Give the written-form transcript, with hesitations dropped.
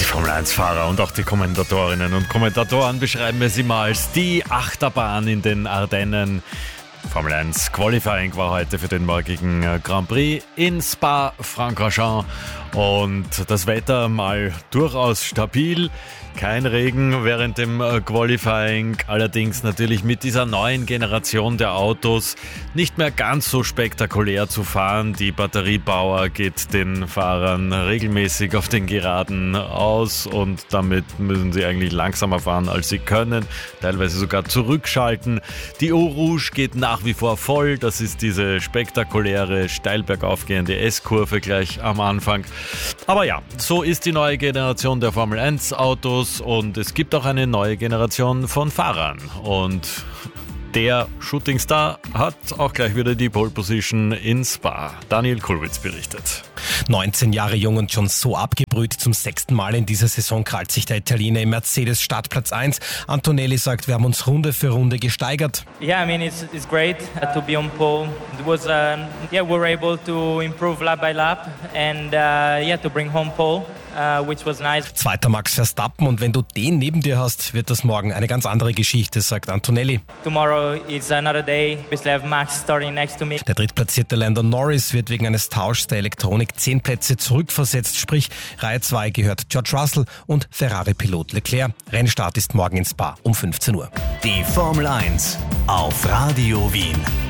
Formel-1-Fahrer und auch die Kommentatorinnen und Kommentatoren beschreiben es immer als die Achterbahn in den Ardennen. Formel 1 Qualifying war heute für den morgigen Grand Prix in Spa-Francorchamps und das Wetter mal durchaus stabil. Kein Regen während dem Qualifying, allerdings natürlich mit dieser neuen Generation der Autos nicht mehr ganz so spektakulär zu fahren. Die Batteriepower geht den Fahrern regelmäßig auf den Geraden aus und damit müssen sie eigentlich langsamer fahren, als sie können, teilweise sogar zurückschalten. Die Eau Rouge geht nach wie vor voll, das ist diese spektakuläre, steil bergauf gehende S-Kurve gleich am Anfang. Aber ja, so ist die neue Generation der Formel 1 Autos. Und es gibt auch eine neue Generation von Fahrern. Und der Shootingstar hat auch gleich wieder die Pole Position in Spa. Daniel Kulwitz berichtet. 19 Jahre jung und schon so abgebrüht. Zum 6. Mal in dieser Saison krallt sich der Italiener im Mercedes Startplatz 1. Antonelli sagt, wir haben uns Runde für Runde gesteigert. Yeah, I mean it's great to be on pole. It was we were able to improve lap by lap and to bring home pole. Which was nice. Zweiter Max Verstappen, und wenn du den neben dir hast, wird das morgen eine ganz andere Geschichte, sagt Antonelli. Tomorrow is another day. We still have Max starting next to me. Der drittplatzierte Lando Norris wird wegen eines Tauschs der Elektronik 10 Plätze zurückversetzt, sprich Reihe 2 gehört George Russell und Ferrari-Pilot Leclerc. Rennstart ist morgen in Spa um 15 Uhr. Die Formel 1 auf Radio Wien.